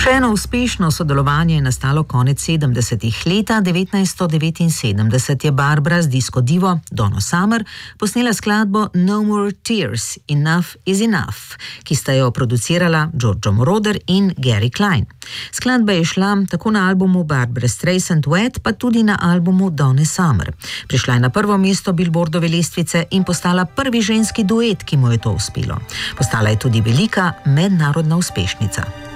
Še eno uspešno sodelovanje je nastalo konec 70-ih. Leta 1979 je Barbara z disko divo Donna Summer posnela skladbo No More Tears, Enough is Enough, ki sta jo producirala Giorgio Moroder in Gary Klein. Skladba je šla tako na albumu Barbara Streisand Wet, pa tudi na albumu Donne Summer. Prišla je na prvo mesto Billboardove lestvice in postala prvi ženski duet, ki mu je to uspelo. Postala je tudi velika mednarodna uspešnica.